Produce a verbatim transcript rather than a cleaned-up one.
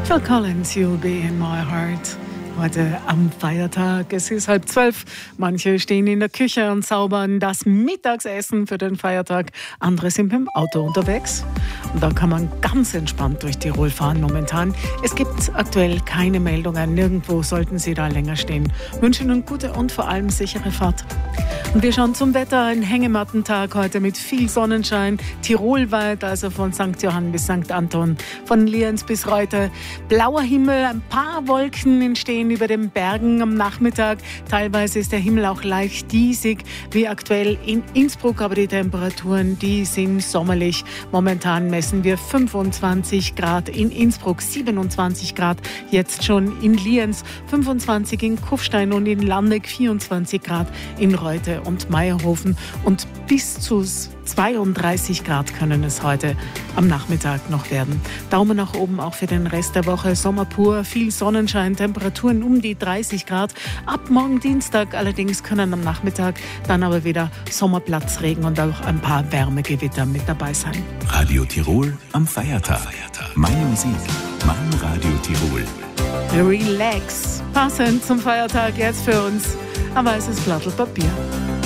Phil Collins, You'll Be in My Heart. Heute am Feiertag. Es ist halb zwölf. Manche stehen in der Küche und zaubern das Mittagsessen für den Feiertag. Andere sind mit dem Auto unterwegs. Und da kann man ganz entspannt durch Tirol fahren momentan. Es gibt aktuell keine Meldungen. Nirgendwo sollten Sie da länger stehen. Wünschen eine gute und vor allem sichere Fahrt. Und wir schauen zum Wetter. Ein Hängemattentag heute mit viel Sonnenschein. Tirolweit, also von Sankt Johann bis Sankt Anton, von Lienz bis Reute. Blauer Himmel, ein paar Wolken entstehen über den Bergen am Nachmittag. Teilweise ist der Himmel auch leicht diesig, wie aktuell in Innsbruck. Aber die Temperaturen, die sind sommerlich. Momentan messen wir fünfundzwanzig Grad in Innsbruck, siebenundzwanzig Grad jetzt schon in Lienz, fünfundzwanzig in Kufstein und in Landeck, vierundzwanzig Grad in Reute und Meierhofen und bis zu zweiunddreißig Grad können es heute am Nachmittag noch werden. Daumen nach oben auch für den Rest der Woche. Sommer pur, viel Sonnenschein, Temperaturen um die dreißig Grad. Ab morgen Dienstag allerdings können am Nachmittag dann aber wieder Sommerplatzregen und auch ein paar Wärmegewitter mit dabei sein. Radio Tirol am Feiertag. Meine Musik, mein Radio Tirol. Relax. Passend zum Feiertag jetzt für uns ein weißes Blatt Papier.